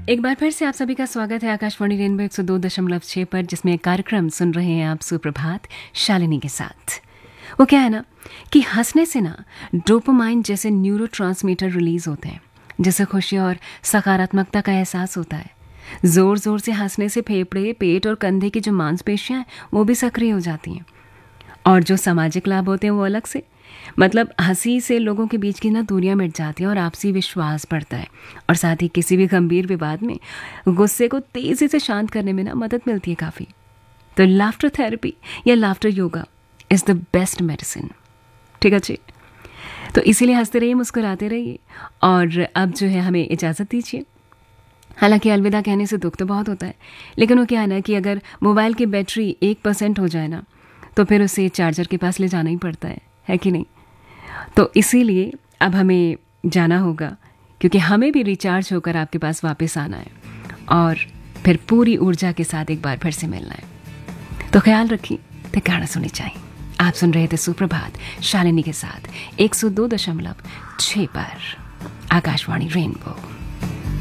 एक बार फिर से आप सभी का स्वागत है आकाशवाणी रेनबो 102.6 पर, जिसमें एक कार्यक्रम सुन रहे हैं आप सुप्रभात शालिनी के साथ। वो क्या है ना कि हंसने से ना डोपामाइन जैसे न्यूरोट्रांसमीटर रिलीज होते हैं, जिससे खुशी और सकारात्मकता का एहसास होता है। जोर जोर से हंसने से फेफड़े, पेट और कंधे की जो मांसपेशियां हैं वो भी सक्रिय हो जाती हैं। और जो सामाजिक लाभ होते हैं वो अलग से, मतलब हंसी से लोगों के बीच की ना दूरियां मिट जाती हैं और आपसी विश्वास बढ़ता है। और साथ ही किसी भी गंभीर विवाद में गुस्से को तेजी से शांत करने में ना मदद मिलती है काफ़ी। तो लाफ्टर थेरेपी या laughter yoga is the best medicine. ठीक है जी, तो इसीलिए हंसते रहिए, मुस्कुराते रहिए। और अब जो है हमें इजाज़त दीजिए। हालांकि अलविदा कहने से दुख तो बहुत होता है, लेकिन वो क्या है ना कि अगर मोबाइल की बैटरी 1% हो जाए ना, तो फिर उसे चार्जर के पास ले जाना ही पड़ता है कि नहीं। तो इसीलिए अब हमें जाना होगा, क्योंकि हमें भी रिचार्ज होकर आपके पास वापस आना है और फिर पूरी ऊर्जा के साथ एक बार फिर से मिलना है। तो ख्याल रखिए, तो गाना सुनी चाहिए। आप सुन रहे थे सुप्रभात शालिनी के साथ 102.6 पर आकाशवाणी रेनबो।